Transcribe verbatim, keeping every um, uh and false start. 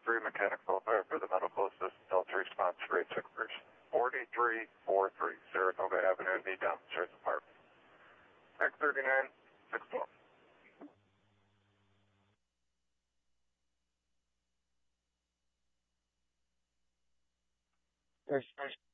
three mechanical fire for the medical assist Delta response grade six person. forty-three forty-three, Saratoga Avenue, need downstairs apartment. X thirty-nine, six twelve. There's